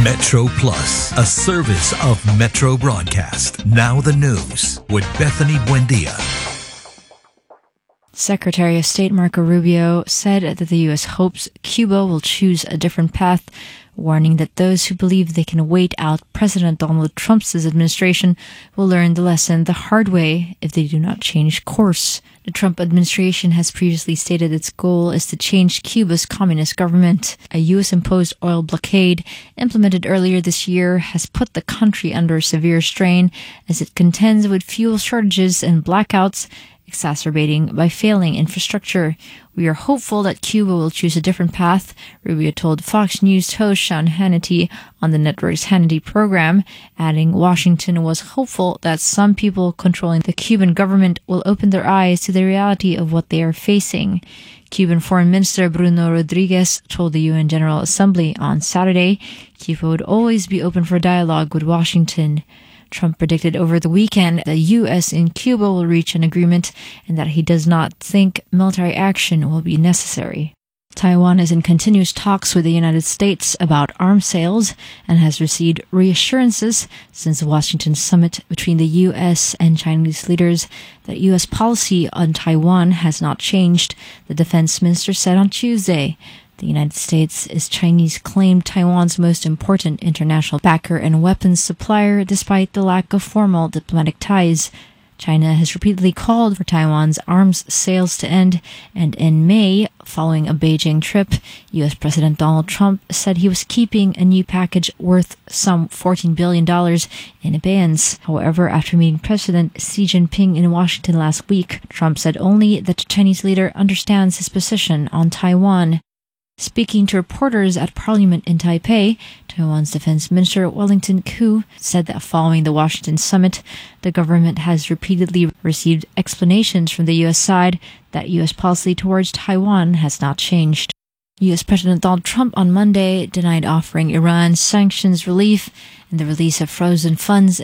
Metro Plus, a service of Metro Broadcast. Now the news with Bethany Buendia. Secretary of State Marco Rubio said that the U.S. hopes Cuba will choose a different path, warning that those who believe they can wait out President Donald Trump's administration will learn the lesson the hard way if they do not change course. The Trump administration has previously stated its goal is to change Cuba's communist government. A U.S.-imposed oil blockade implemented earlier this year has put the country under severe strain as it contends with fuel shortages and blackouts, exacerbating by failing infrastructure. We are hopeful that Cuba will choose a different path, Rubio told Fox News host Sean Hannity on the network's Hannity program, adding Washington was hopeful that some people controlling the Cuban government will open their eyes to the reality of what they are facing. Cuban Foreign Minister Bruno Rodriguez told the UN General Assembly on Saturday Cuba would always be open for dialogue with Washington. Trump predicted over the weekend that the U.S. and Cuba will reach an agreement and that he does not think military action will be necessary. Taiwan is in continuous talks with the United States about arms sales and has received reassurances since the Washington summit between the U.S. and Chinese leaders that U.S. policy on Taiwan has not changed, the defense minister said on Tuesday. The United States is Chinese claimed Taiwan's most important international backer and weapons supplier despite the lack of formal diplomatic ties. China has repeatedly called for Taiwan's arms sales to end, and in May, following a Beijing trip, U.S. President Donald Trump said he was keeping a new package worth some $14 billion in abeyance. However, after meeting President Xi Jinping in Washington last week, Trump said only that the Chinese leader understands his position on Taiwan. Speaking to reporters at Parliament in Taipei, Taiwan's Defense Minister Wellington Koo said that following the Washington summit, the government has repeatedly received explanations from the U.S. side that U.S. policy towards Taiwan has not changed. U.S. President Donald Trump on Monday denied offering Iran sanctions relief and the release of frozen funds